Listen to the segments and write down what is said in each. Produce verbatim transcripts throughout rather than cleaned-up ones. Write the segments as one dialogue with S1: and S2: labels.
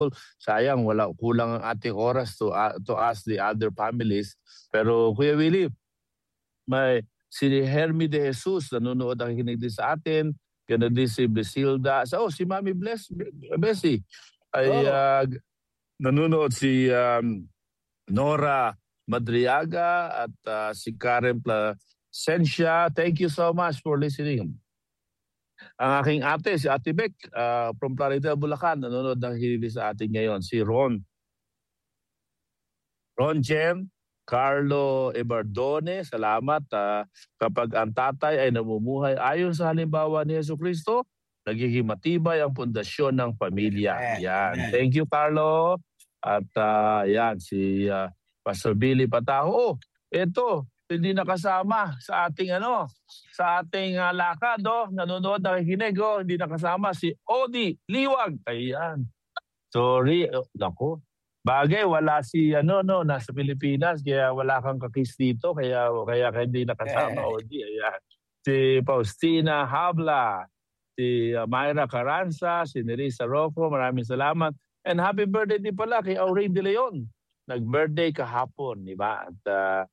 S1: Sayang, wala, kulang ang ating oras to, uh, to ask the other families. Pero Kuya Willie, may si Hermie de Jesus nanonood, nakikinig din sa atin. Ganoon din si Besilda. So, oh, si Mami Bless, Bessie, ay
S2: Oh.
S1: uh, nanonood si um, Nora Madriaga at uh, si Karen Placencia. Thank you so much for listening. Ang aking ate, si Ate Beck, uh, from Florida, Bulacan, nanonood ng hilig sa atin ngayon. Si Ron. Ron Jem, Carlo Ebardone, salamat. Uh, kapag ang tatay ay namumuhay ayon sa halimbawa ni Jesucristo, nagiging matibay ang pundasyon ng pamilya.
S2: Amen.
S1: Yan.
S2: Amen.
S1: Thank you, Carlo. At uh, yan, si uh, Pastor Billy Pataho. Oh, ito, hindi nakasama sa ating ano, sa ating uh, lakad, oh, nanonood, nakikinig, oh, hindi nakasama si Odi Liwag. Ayan. Sorry, oh, naku. Bagay, wala si ano no nasa Pilipinas, kaya wala kang kakis dito, kaya kaya hindi nakasama.
S2: Eh.
S1: Odi. Ayan. Si Faustina Habla, si uh, Myra Caranza, si Nerissa Rocco, maraming salamat. And happy birthday din pala kay Aureen De Leon. Nag-birthday kahapon, di ba? At uh,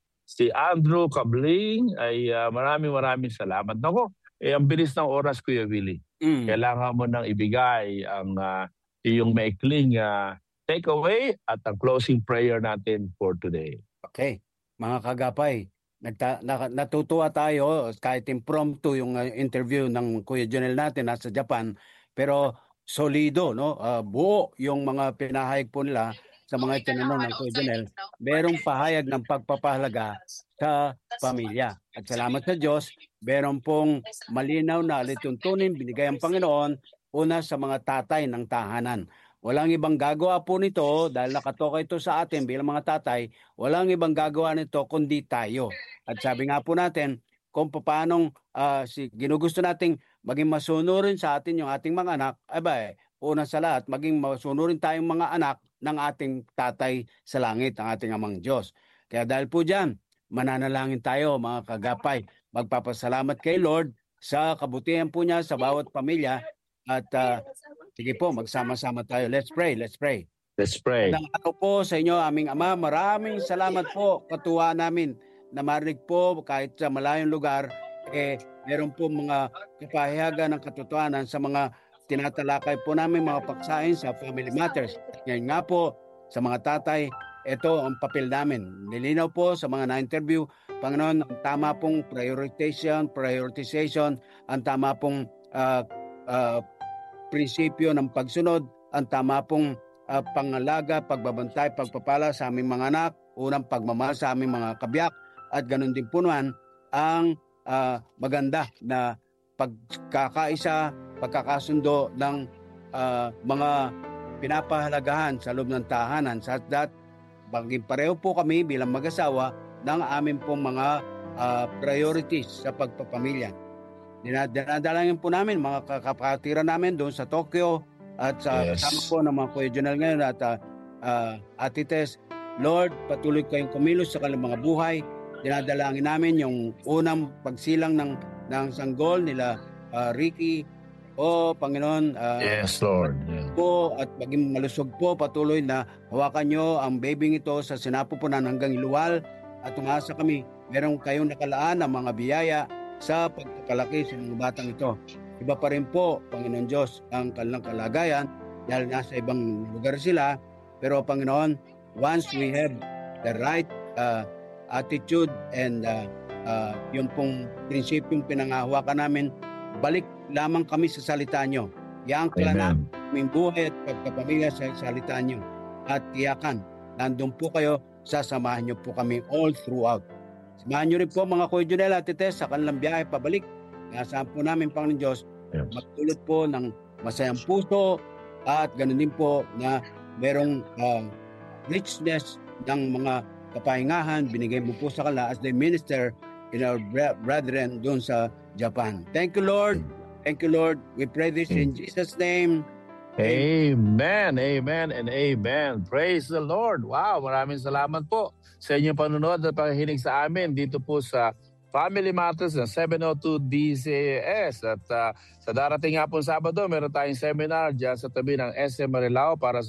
S1: si Andrew Cabling ay uh, maraming maraming salamat. Nako, eh, ang bilis ng oras, Kuya Willie.
S2: Mm.
S1: Kailangan mo nang ibigay ang uh, iyong maikling uh, takeaway at ang closing prayer natin for today.
S2: Okay. Mga kagapay, nagta, na, natutuwa tayo kahit impromptu yung uh, interview ng Kuya Jonel natin nasa Japan, pero solido, no? Uh, buo yung mga pinahayag po nila sa mga itinanong ng Kuya Jonel. Merong pahayag ng pagpapahalaga sa pamilya. At salamat sa Diyos, meron pong malinaw na alituntunin binigay ang Panginoon una sa mga tatay ng tahanan. Walang ibang gagawa po nito dahil nakatoka ito sa atin bilang mga tatay, walang ibang gagawa nito kundi tayo. At sabi nga po natin, kung paanong uh, si, ginugusto nating maging masunurin sa atin yung ating mga anak, ay ba eh, una sa lahat, maging masunurin tayong mga anak ng ating tatay sa langit, ang ating amang Diyos. Kaya dahil po dyan, mananalangin tayo mga kagapay. Magpapasalamat kay Lord sa kabutihan po niya sa bawat pamilya. At uh, sige po, magsama-sama tayo. Let's pray, let's pray.
S1: Let's pray.
S2: Magandang araw po sa inyo, aming Ama. Maraming salamat po, katuwa namin na marinig po kahit sa malayong lugar, eh, meron po mga kapahiyagan ng katotohanan sa mga tinatalakay po namin mga paksain sa Family Matters. Ngayon nga po, sa mga tatay, ito ang papel namin. Nilinaw po sa mga na-interview, Panginoon, ang tama pong prioritization, prioritization, ang tama pong uh, uh, prinsipyo ng pagsunod, ang tama pong uh, pangalaga, pagbabantay, pagpapala sa aming mga anak, unang pagmamahal sa aming mga kabiyak, at ganun din po naman ang uh, maganda na pagkakaisa, pagkakasundo ng uh, mga pinapahalagahan sa loob ng tahanan. Sa that, baging pareho po kami bilang mag-asawa ng aming pong mga uh, priorities sa pagpapamilya. Dinadalangin po namin mga kakapatira namin doon sa Tokyo at sa
S1: Yes.
S2: kasama po ng mga Kuya Jonel ngayon at uh, uh, Ate Tess. Lord, patuloy kayong kumilos sa kanilang mga buhay. Dinadalangin namin yung unang pagsilang ng, ng sanggol nila uh, Ricky. O Panginoon, uh,
S1: Yes, Lord. Yeah.
S2: po at maging malusog po patuloy na hawakan nyo ang babying ito sa sinapupunan hanggang iluwal at umasa kami meron kayong nakalaan ng mga biyaya sa pagkakalaki sa mga batang ito. Iba pa rin po, Panginoon Diyos, ang kanilang kalagayan dahil nasa ibang lugar sila. Pero Panginoon, once we have the right uh, attitude and uh, uh, yung pong prinsipyong pinangahawakan namin, balik lamang kami sa salita nyo. Iangkla na aming buhay at pagkapamilya sa salita nyo. At tiyakan, nandun po kayo, sasamahan nyo po kami all throughout. Samahan nyo rin po mga Kuya Jonel at Tites sa kanilang biyahe pabalik. Nasaan po namin, Panginoon Diyos,
S1: Yes.
S2: magtulot po ng masayang puso at ganoon din po na merong uh, richness ng mga kapahingahan binigay mo po sa kanila as they minister in our brethren doon sa Japan. Thank you, Lord. Thank you, Lord. We pray this in Jesus' name.
S1: Amen, amen, and amen. Praise the Lord. Wow, maraming salamat po sa inyong panonood at pakikinig sa amin dito po sa Family Matters ng seven oh two D C S. At ah, sa darating nga pong Sabado, meron tayong seminar dyan sa tabi ng S M Marilao para